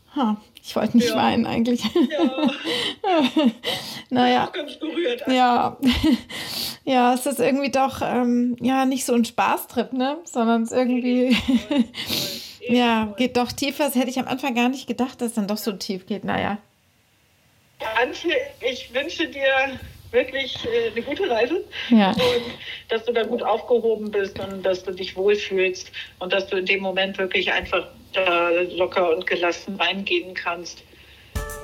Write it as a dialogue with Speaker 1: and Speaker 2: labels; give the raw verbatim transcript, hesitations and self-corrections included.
Speaker 1: Ha, ich wollte nicht
Speaker 2: Ja.
Speaker 1: weinen eigentlich.
Speaker 2: Ja.
Speaker 1: Na
Speaker 2: Bin
Speaker 1: ja.
Speaker 2: auch ganz berührt
Speaker 1: Ja. Ja, es ist irgendwie doch, ähm, ja, nicht so 'n Spaßtrip, ne, sondern es
Speaker 2: Ne,
Speaker 1: irgendwie
Speaker 2: voll, voll, eben
Speaker 1: ja,
Speaker 2: voll.
Speaker 1: geht doch tiefer. Das hätte ich am Anfang gar nicht gedacht, dass es dann doch so
Speaker 2: Ja.
Speaker 1: tief geht. Na ja.
Speaker 2: Antje, ich wünsche dir wirklich, äh, 'ne gute Reise
Speaker 1: Ja.
Speaker 2: und dass du da gut aufgehoben bist und dass du dich wohlfühlst und dass du in dem Moment wirklich einfach da locker und gelassen reingehen kannst.